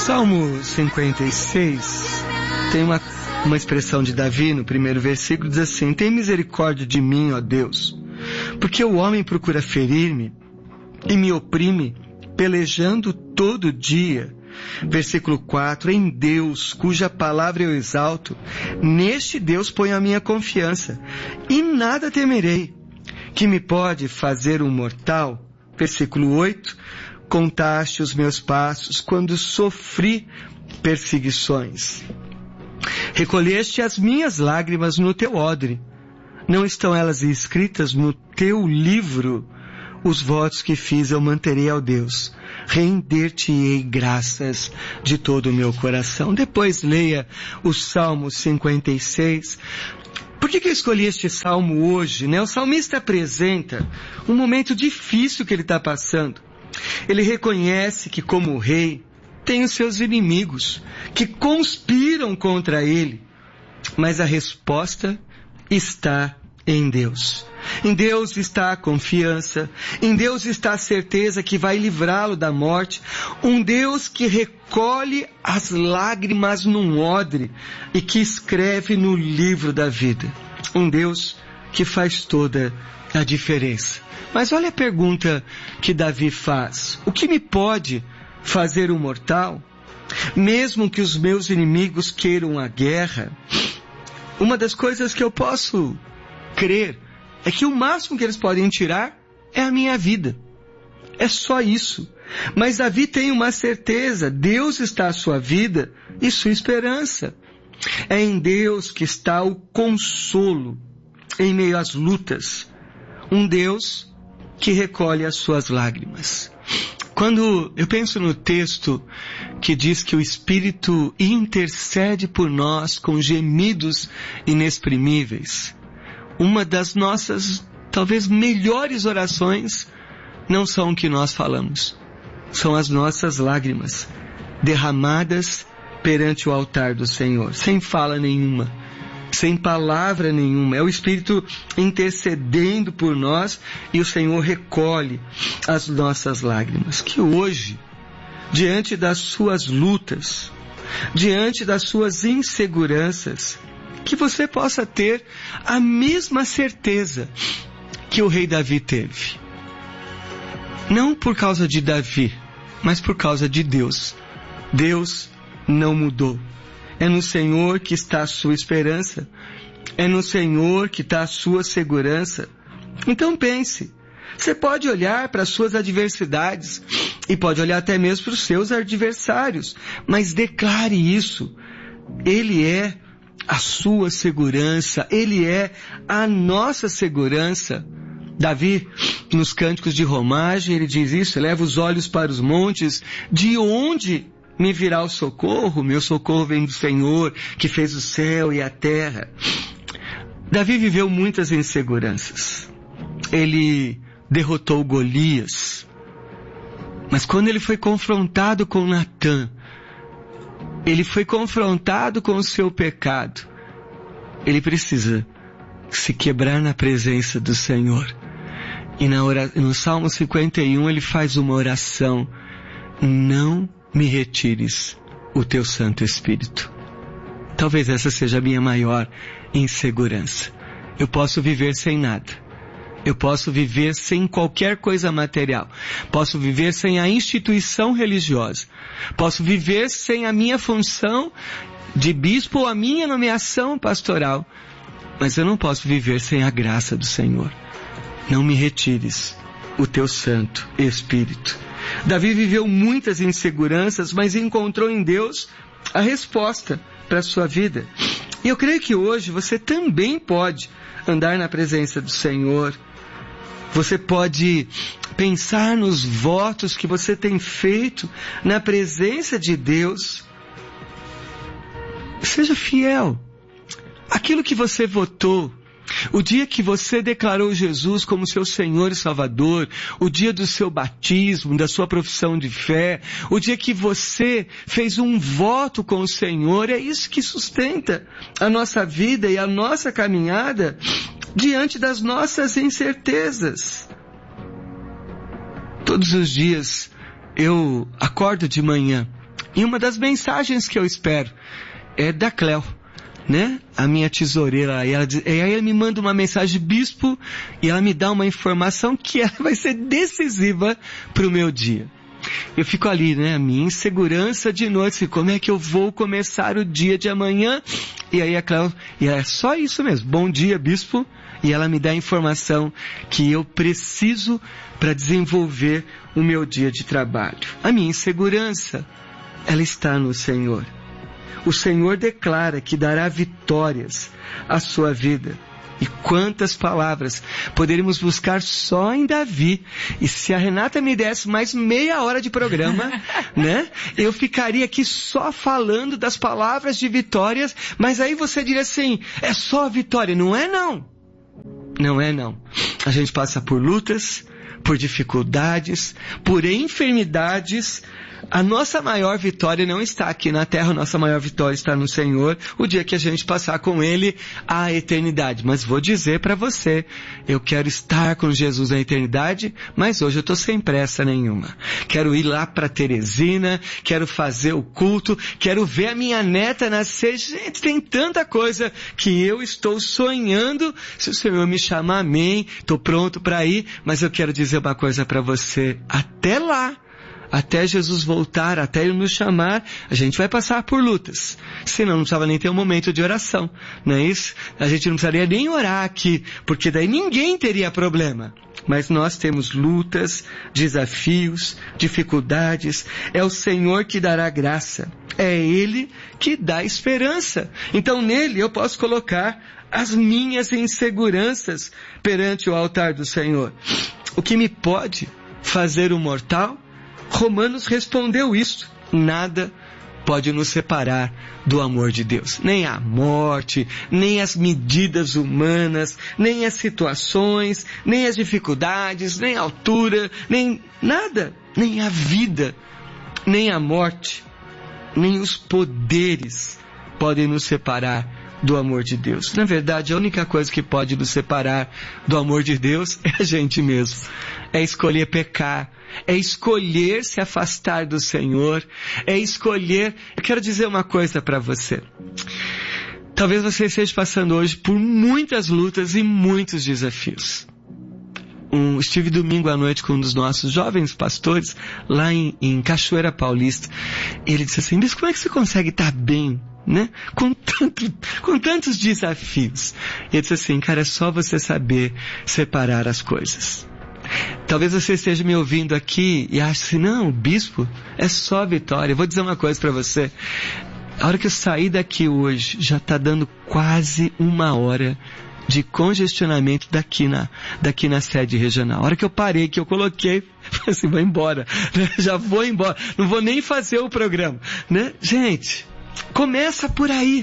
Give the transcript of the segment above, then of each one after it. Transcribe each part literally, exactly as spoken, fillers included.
Salmo cinquenta e seis tem uma, uma expressão de Davi no primeiro versículo, diz assim: tem misericórdia de mim, ó Deus, porque o homem procura ferir-me e me oprime, pelejando todo dia. Versículo quatro, em Deus, cuja palavra eu exalto, neste Deus ponho a minha confiança, e nada temerei. Que me pode fazer um mortal? Versículo oito, contaste os meus passos quando sofri perseguições. Recolheste as minhas lágrimas no teu odre. Não estão elas escritas no teu livro? Os votos que fiz eu manterei ao Deus. Render-te-ei graças de todo o meu coração. Depois leia o Salmo cinquenta e seis. Por que que eu escolhi este salmo hoje, né? O salmista apresenta um momento difícil que ele está passando. Ele reconhece que, como rei, tem os seus inimigos que conspiram contra ele. Mas a resposta está em Deus. Em Deus está a confiança. Em Deus está a certeza que vai livrá-lo da morte. Um Deus que recolhe as lágrimas num odre e que escreve no livro da vida. Um Deus que faz toda a diferença. Mas olha a pergunta que Davi faz. O que me pode fazer um mortal? Mesmo que os meus inimigos queiram a guerra, uma das coisas que eu posso crer é que o máximo que eles podem tirar é a minha vida. É só isso. Mas Davi tem uma certeza: Deus está a sua vida e sua esperança. É em Deus que está o consolo em meio às lutas. Um Deus que recolhe as suas lágrimas. Quando eu penso no texto que diz que o Espírito intercede por nós com gemidos inexprimíveis, uma das nossas, talvez, melhores orações não são o que nós falamos. São as nossas lágrimas, derramadas perante o altar do Senhor, sem fala nenhuma, sem palavra nenhuma. É o Espírito intercedendo por nós e o Senhor recolhe as nossas lágrimas. Que hoje, diante das suas lutas, diante das suas inseguranças, que você possa ter a mesma certeza que o rei Davi teve. Não por causa de Davi, mas por causa de Deus. Deus não mudou. É no Senhor que está a sua esperança. É no Senhor que está a sua segurança. Então pense. Você pode olhar para as suas adversidades e pode olhar até mesmo para os seus adversários, mas declare isso. Ele é a sua segurança, Ele é a nossa segurança. Davi, nos cânticos de romagem, ele diz isso: eleva os olhos para os montes, de onde me virá o socorro? Meu socorro vem do Senhor, que fez o céu e a terra. Davi viveu muitas inseguranças. Ele derrotou Golias, mas quando ele foi confrontado com Natã, ele foi confrontado com o seu pecado. Ele precisa se quebrar na presença do Senhor. E na ora, no Salmo cinquenta e um ele faz uma oração: não me retires o teu Santo Espírito. Talvez essa seja a minha maior insegurança. Eu posso viver sem nada. Eu posso viver sem qualquer coisa material. Posso viver sem a instituição religiosa. Posso viver sem a minha função de bispo ou a minha nomeação pastoral. Mas eu não posso viver sem a graça do Senhor. Não me retires o teu Santo Espírito. Davi viveu muitas inseguranças, mas encontrou em Deus a resposta para a sua vida. E eu creio que hoje você também pode andar na presença do Senhor. Você pode pensar nos votos que você tem feito na presença de Deus. Seja fiel. Aquilo que você votou, o dia que você declarou Jesus como seu Senhor e Salvador, o dia do seu batismo, da sua profissão de fé, o dia que você fez um voto com o Senhor, é isso que sustenta a nossa vida e a nossa caminhada diante das nossas incertezas. Todos os dias eu acordo de manhã E uma das mensagens que eu espero é da Cléo, né? A minha tesoureira. E, ela diz, e aí ela me manda uma mensagem, bispo, e ela me dá uma informação que ela vai ser decisiva para o meu dia. Eu fico ali, né? A minha insegurança de noite, como é que eu vou começar o dia de amanhã? E aí a Cléo, e é só isso mesmo, bom dia, bispo. E ela me dá a informação que eu preciso para desenvolver o meu dia de trabalho. A minha insegurança, ela está no Senhor. O Senhor declara que dará vitórias à sua vida. E quantas palavras poderíamos buscar só em Davi. E se a Renata me desse mais meia hora de programa, né? Eu ficaria aqui só falando das palavras de vitórias, mas aí você diria assim, é só vitória. Não é não. Não é não. A gente passa por lutas, por dificuldades, por enfermidades. A nossa maior vitória não está aqui na terra, a nossa maior vitória está no Senhor, o dia que a gente passar com Ele a eternidade. Mas vou dizer para você, eu quero estar com Jesus na eternidade, mas hoje eu estou sem pressa nenhuma. Quero ir lá para Teresina, quero fazer o culto, quero ver a minha neta nascer. Gente, tem tanta coisa que eu estou sonhando. Se o Senhor me chamar, amém, estou pronto para ir, mas eu quero dizer uma coisa para você, até lá, até Jesus voltar, até Ele nos chamar, a gente vai passar por lutas. Senão não precisava nem ter um momento de oração, não é isso? A gente não precisaria nem orar aqui, porque daí ninguém teria problema. Mas nós temos lutas, desafios, dificuldades. É o Senhor que dará graça. É Ele que dá esperança. Então nele eu posso colocar as minhas inseguranças perante o altar do Senhor. O que me pode fazer o mortal? Romanos respondeu isso. Nada pode nos separar do amor de Deus. Nem a morte, nem as medidas humanas, nem as situações, nem as dificuldades, nem a altura, nem nada. Nem a vida, nem a morte, nem os poderes podem nos separar do amor de Deus. Na verdade, a única coisa que pode nos separar do amor de Deus é a gente mesmo. É escolher pecar, é escolher se afastar do Senhor, é escolher... Eu quero dizer uma coisa para você. Talvez você esteja passando hoje por muitas lutas e muitos desafios. Um, estive domingo à noite com um dos nossos jovens pastores lá em, em Cachoeira Paulista. Ele disse assim, mas como é que você consegue estar bem, né? Com, tanto, com tantos desafios. E ele disse assim, cara, é só você saber separar as coisas. Talvez você esteja me ouvindo aqui e ache assim, não, o bispo é só vitória. Eu vou dizer uma coisa para você. A hora que eu saí daqui hoje, já está dando quase uma hora de congestionamento daqui na, daqui na sede regional. A hora que eu parei, que eu coloquei, falei assim, vou embora, né? Já vou embora, não vou nem fazer o programa, né? Gente, começa por aí,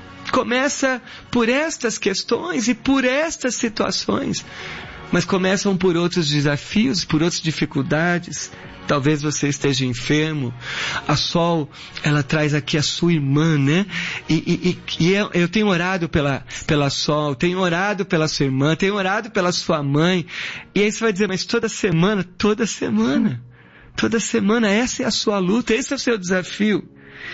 começa por estas questões e por estas situações, mas começam por outros desafios, por outras dificuldades. Talvez você esteja enfermo. A Sol, ela traz aqui a sua irmã, né? E, e, e eu, eu tenho orado pela, pela Sol, tenho orado pela sua irmã, tenho orado pela sua mãe. E aí você vai dizer, mas toda semana, toda semana, toda semana, essa é a sua luta, esse é o seu desafio.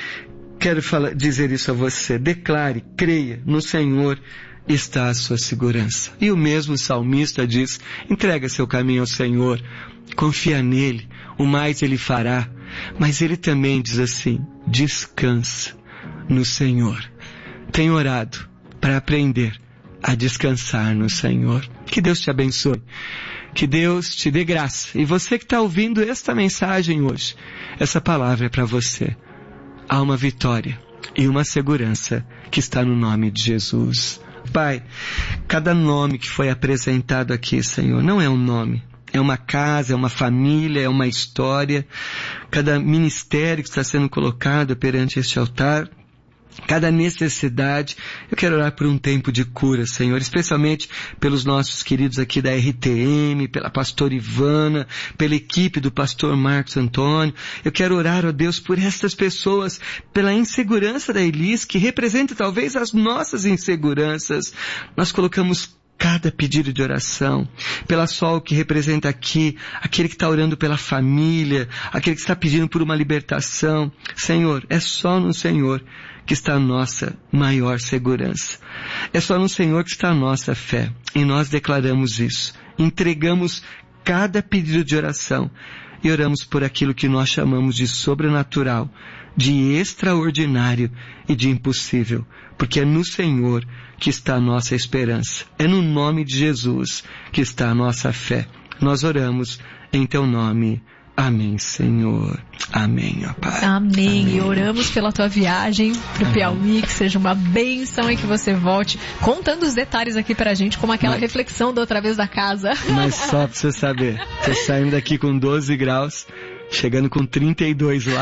Quero falar, dizer isso a você. Declare, creia no Senhor, está a sua segurança. E o mesmo salmista diz, entrega seu caminho ao Senhor, confia nele, o mais ele fará. Mas ele também diz assim, descansa no Senhor. Tenho orado para aprender a descansar no Senhor. Que Deus te abençoe. Que Deus te dê graça. E você que está ouvindo esta mensagem hoje, essa palavra é para você. Há uma vitória e uma segurança que está no nome de Jesus. Pai, cada nome que foi apresentado aqui, Senhor, não é um nome. É uma casa, é uma família, é uma história. Cada ministério que está sendo colocado perante este altar, cada necessidade. Eu quero orar por um tempo de cura, Senhor, especialmente pelos nossos queridos aqui da R T M, pela pastora Ivana, pela equipe do pastor Marcos Antônio. Eu quero orar, ó Deus, por estas pessoas, pela insegurança da Elis, que representa talvez as nossas inseguranças. Nós colocamos cada pedido de oração, pela Sol que representa aqui, aquele que está orando pela família, aquele que está pedindo por uma libertação. Senhor, é só no Senhor que está a nossa maior segurança. É só no Senhor que está a nossa fé. E nós declaramos isso. Entregamos cada pedido de oração e oramos por aquilo que nós chamamos de sobrenatural, de extraordinário e de impossível, porque é no Senhor que está a nossa esperança. É no nome de Jesus que está a nossa fé. Nós oramos em Teu nome. Amém, Senhor. Amém, ó Pai. Amém. Amém. E oramos pela tua viagem pro Amém. Piauí, que seja uma bênção e que você volte contando os detalhes aqui pra gente, como aquela Mas... reflexão da outra vez da casa. Mas só pra você saber, tô saindo daqui com doze graus, chegando com trinta e dois lá.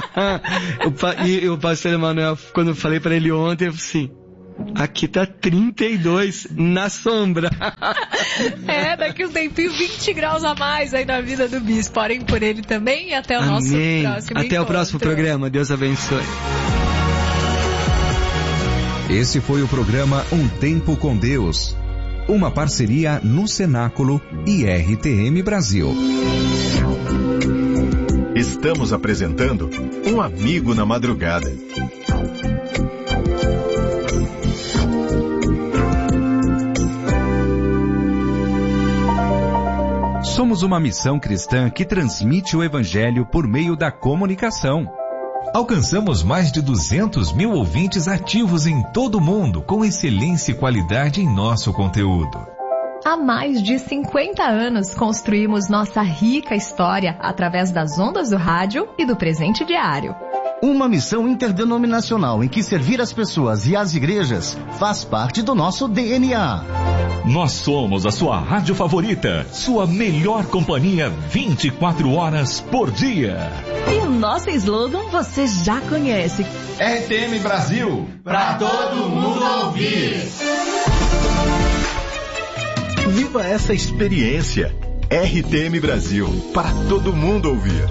E o pastor Emanuel, quando eu falei pra ele ontem, eu falei assim, aqui tá trinta e dois na sombra. É, daqui um tempinho vinte graus a mais aí na vida do bispo. Orem por ele também e até o Amém. nosso próximo Até encontro. o próximo programa. Deus abençoe. Esse foi o programa Um Tempo com Deus. Uma parceria no Cenáculo e R T M Brasil. Estamos apresentando Um Amigo na Madrugada. Somos uma missão cristã que transmite o Evangelho por meio da comunicação. Alcançamos mais de duzentos mil ouvintes ativos em todo o mundo, com excelência e qualidade em nosso conteúdo. Há mais de cinquenta anos construímos nossa rica história através das ondas do rádio e do presente diário. Uma missão interdenominacional em que servir as pessoas e as igrejas faz parte do nosso D N A. Nós somos a sua rádio favorita, sua melhor companhia vinte e quatro horas por dia. E o nosso slogan você já conhece. R T M Brasil, pra todo mundo ouvir. Viva essa experiência. R T M Brasil, para todo mundo ouvir.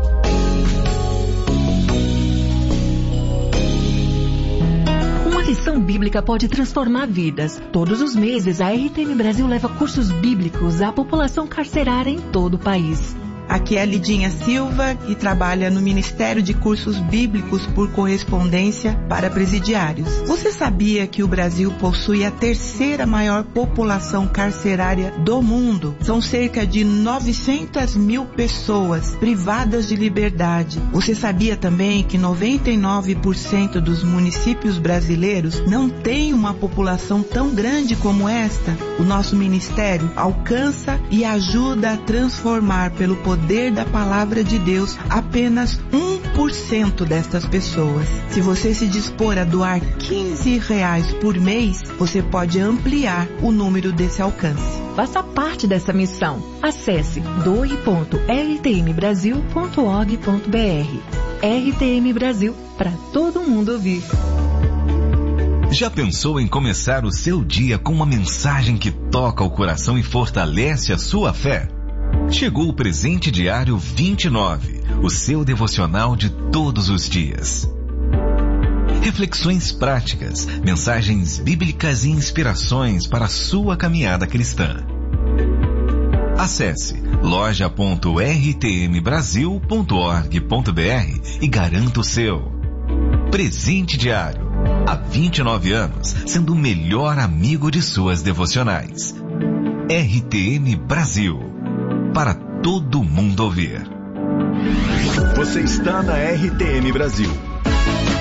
A lição bíblica pode transformar vidas. Todos os meses, a R T M Brasil leva cursos bíblicos à população carcerária em todo o país. Aqui é a Lidinha Silva, que trabalha no Ministério de Cursos Bíblicos por Correspondência para Presidiários. Você sabia que o Brasil possui a terceira maior população carcerária do mundo? São cerca de novecentas mil pessoas privadas de liberdade. Você sabia também que noventa e nove por cento dos municípios brasileiros não têm uma população tão grande como esta? O nosso ministério alcança e ajuda a transformar pelo poder poder da palavra de Deus apenas um por cento destas pessoas. Se você se dispor a doar quinze reais por mês, você pode ampliar o número desse alcance. Faça parte dessa missão. Acesse doe ponto r t m brasil ponto org ponto b r. R T M Brasil, para todo mundo ouvir. Já pensou em começar o seu dia com uma mensagem que toca o coração e fortalece a sua fé? Chegou o Presente Diário vinte e nove, o seu devocional de todos os dias. Reflexões práticas, mensagens bíblicas e inspirações para a sua caminhada cristã. Acesse loja ponto r t m brasil ponto org ponto b r e garanta o seu. Presente Diário, há vinte e nove anos, sendo o melhor amigo de suas devocionais. R T M Brasil, para todo mundo ouvir. Você está na R T M Brasil,